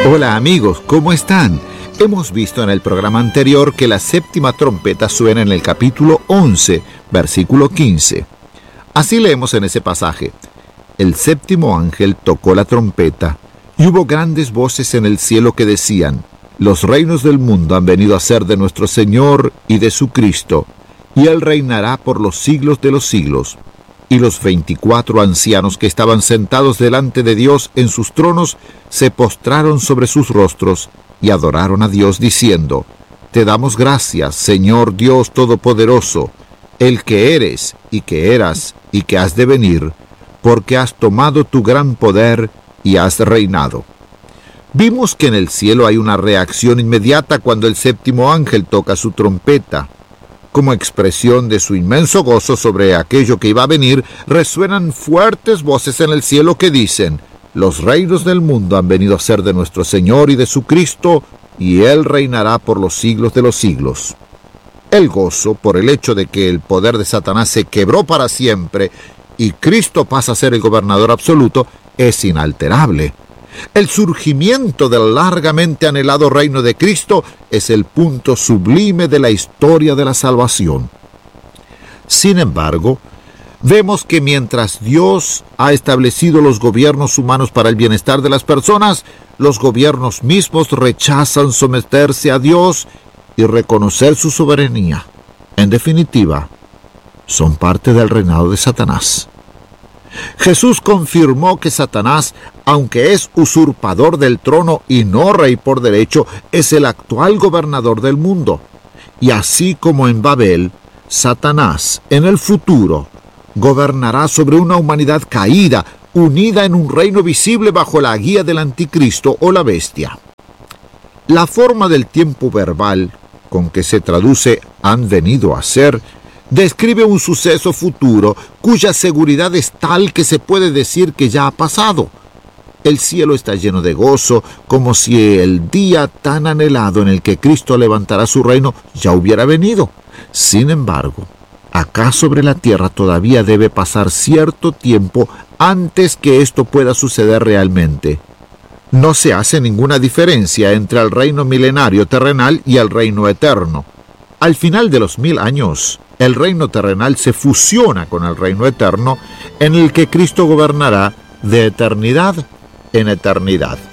Hola amigos, ¿cómo están? Hemos visto en el programa anterior que la séptima trompeta suena en el capítulo 11, versículo 15. Así leemos en ese pasaje: el séptimo ángel tocó la trompeta, y hubo grandes voces en el cielo que decían: los reinos del mundo han venido a ser de nuestro Señor y de su Cristo, y Él reinará por los siglos de los siglos. Y los 24 ancianos que estaban sentados delante de Dios en sus tronos se postraron sobre sus rostros y adoraron a Dios diciendo: Te damos gracias, Señor Dios Todopoderoso, el que eres y que eras y que has de venir, porque has tomado tu gran poder y has reinado. Vimos que en el cielo hay una reacción inmediata cuando el séptimo ángel toca su trompeta. Como expresión de su inmenso gozo sobre aquello que iba a venir, resuenan fuertes voces en el cielo que dicen: los reinos del mundo han venido a ser de nuestro Señor y de su Cristo, y Él reinará por los siglos de los siglos. El gozo por el hecho de que el poder de Satanás se quebró para siempre y Cristo pasa a ser el gobernador absoluto es inalterable. El surgimiento del largamente anhelado reino de Cristo es el punto sublime de la historia de la salvación. Sin embargo, vemos que mientras Dios ha establecido los gobiernos humanos para el bienestar de las personas, los gobiernos mismos rechazan someterse a Dios y reconocer su soberanía. En definitiva, son parte del reinado de Satanás. Jesús confirmó que Satanás, aunque es usurpador del trono y no rey por derecho, es el actual gobernador del mundo. Y así como en Babel, Satanás, en el futuro, gobernará sobre una humanidad caída, unida en un reino visible bajo la guía del anticristo o la bestia. La forma del tiempo verbal con que se traduce "han venido a ser" describe un suceso futuro cuya seguridad es tal que se puede decir que ya ha pasado. El cielo está lleno de gozo, como si el día tan anhelado en el que Cristo levantará su reino ya hubiera venido. Sin embargo, acá sobre la tierra todavía debe pasar cierto tiempo antes que esto pueda suceder realmente. No se hace ninguna diferencia entre el reino milenario terrenal y el reino eterno. Al final de los 1000 años, el reino terrenal se fusiona con el reino eterno, en el que Cristo gobernará de eternidad en eternidad.